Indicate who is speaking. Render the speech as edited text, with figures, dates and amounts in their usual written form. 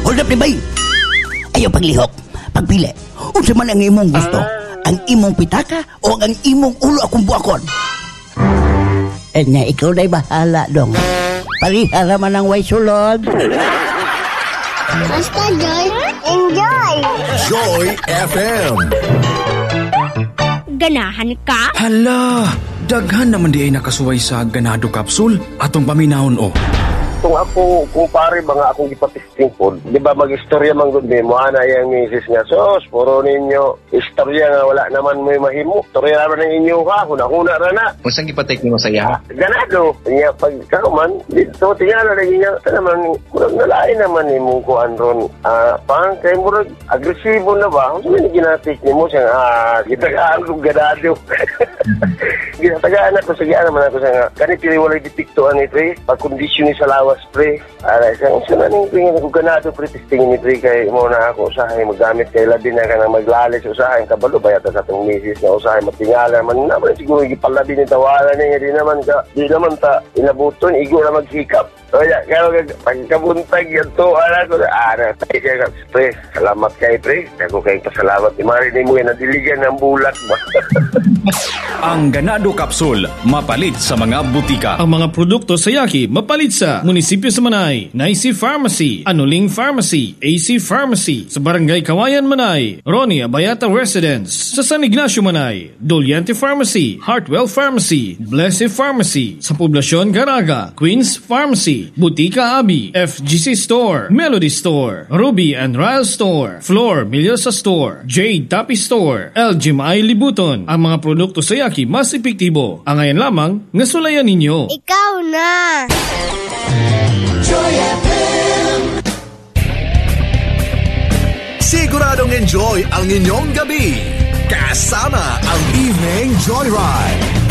Speaker 1: Hold up, Libay. Ayaw paglihok. Pagpili. Unsa man ang imong gusto? Ang imong pitaka o ang imong ulo akong buakon? Nya, ikaw na'y bahala dong. Parihara man ang way sulod.
Speaker 2: Basta Joy, enjoy!
Speaker 3: Joy FM.
Speaker 4: Ganahan ka?
Speaker 5: Hala, daghan naman di ay nakasuway sa ganado kapsul atong paminahon o.
Speaker 6: Kung ako, kumpare mga akong ipatisting po, di ba mag-istorya man gud mo, ana yung misis nga, sos, puro ninyo, istorya nga wala naman may mahimo, istorya naman ng inyo ha, huna-huna na na.
Speaker 7: Kung saan ipatik mo saya?
Speaker 6: Ganado, niya pagkakuman, dito, tingala na niya, naman, murag nalain naman ni mong kuan ron, pang kay murag, agresibo na ba? Kung saan ginatik ni mo siya, gitagaan kong ganado. Gitagaan ako, sagyaan naman ako siya nga, kanit walay detiktuan ito pag-kondisyon ni sa lawas, pre. Isang naning tingin ko ganado, pre, testingin ni pre, kay muna ako usahay, magamit kay labi na ka na maglalis usahay, kabalo ba yata sa itong misis na usahay, matingala naman siguro ipalabi ni tawanan niya, di naman ta inabuton, igo na maghikap. So, kaya pagkabuntag yan to, ko na, pre, salamat kay pre, ako kayong pasalamat, marinig mo yan, nadiligan ng bulat ba?
Speaker 5: Ang ganado kapsul, mapalit sa mga butika.
Speaker 8: Ang mga produkto sa Yaki, mapalit sa Munisipyo sa Manay, Naisi Pharmacy, Anuling Pharmacy, AC Pharmacy, sa Barangay Kawayan Manay, Ronnie Abayata Residence, sa San Ignacio Manay, Doliante Pharmacy, Heartwell Pharmacy, Blessed Pharmacy, sa Poblasyon Garaga, Queens Pharmacy, Butika Abi, FGC Store, Melody Store, Ruby and Ryle Store, Floor Milyosa Store, Jade Tapi Store, LGMI Libuton. Ang mga produkto sa Yaki mas epektibo. Ang ngayon lamang, nasulayan ninyo.
Speaker 2: Ikaw na!
Speaker 3: Joy FM. Siguradong enjoy ang inyong gabi. Kasama ang Evening Joyride.